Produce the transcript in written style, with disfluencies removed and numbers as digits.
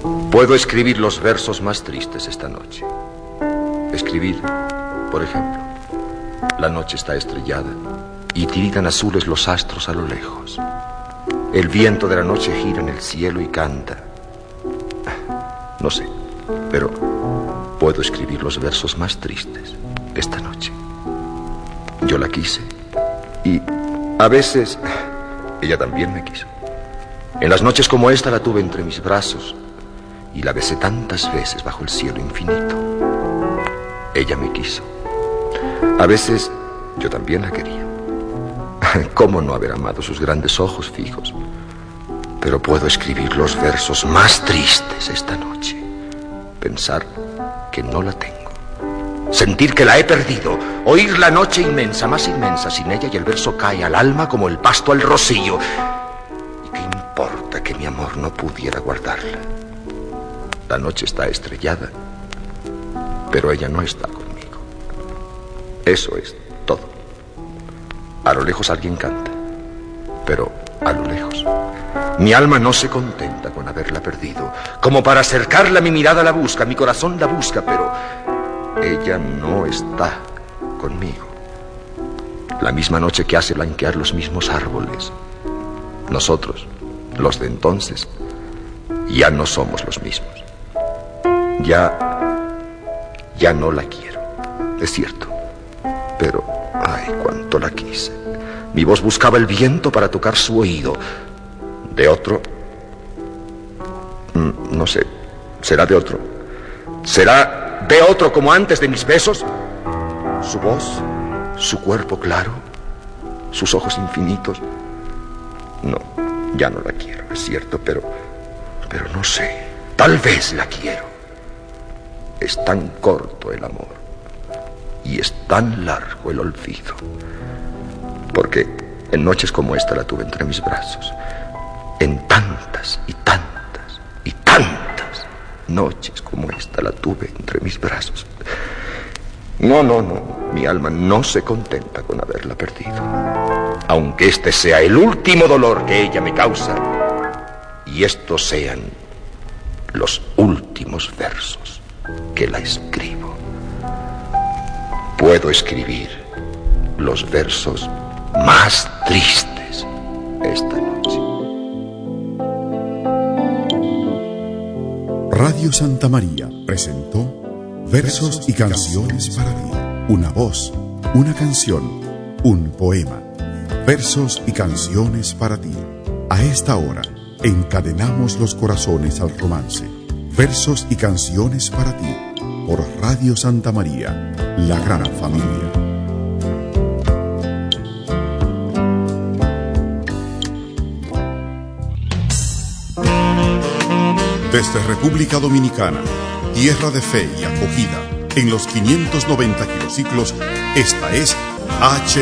Puedo escribir los versos más tristes esta noche. Escribir, por ejemplo: la noche está estrellada y tiritan azules los astros a lo lejos. El viento de la noche gira en el cielo y canta. No sé, pero puedo escribir los versos más tristes esta noche. Yo la quise y a veces ella también me quiso. En las noches como esta la tuve entre mis brazos y la besé tantas veces bajo el cielo infinito. Ella me quiso. A veces yo también la quería. ¿Cómo no haber amado sus grandes ojos fijos? Pero puedo escribir los versos más tristes esta noche. Pensar que no la tengo. Sentir que la he perdido. Oír la noche inmensa, más inmensa sin ella, y el verso cae al alma como el pasto al rocío. ¿Y qué importa que mi amor no pudiera guardarla? La noche está estrellada, pero ella no está conmigo. Eso es todo. A lo lejos alguien canta, pero a lo lejos. Mi alma no se contenta con haberla perdido. Como para acercarla, mi mirada la busca, mi corazón la busca, pero ella no está conmigo. La misma noche que hace blanquear los mismos árboles. Nosotros, los de entonces, ya no somos los mismos. Ya no la quiero, es cierto. Pero, ay, cuánto la quise. Mi voz buscaba el viento para tocar su oído. De otro, no sé, será de otro. ¿Será de otro como antes de mis besos? Su voz, su cuerpo claro, sus ojos infinitos. No, ya no la quiero, es cierto, pero no sé. Tal vez la quiero. Es tan corto el amor y es tan largo el olvido. Porque en noches como esta la tuve entre mis brazos. En tantas y tantas y tantas noches como esta la tuve entre mis brazos. No, mi alma no se contenta con haberla perdido. Aunque este sea el último dolor que ella me causa, y estos sean los últimos versos que la escribo. Puedo escribir los versos más tristes esta noche. Radio Santa María presentó Versos y Canciones para ti. Una voz, una canción, un poema. Versos y canciones para ti. A esta hora, encadenamos los corazones al romance. Versos y canciones para ti. Por Radio Santa María, la gran familia. Desde República Dominicana, tierra de fe y acogida, en los 590 kilociclos, esta es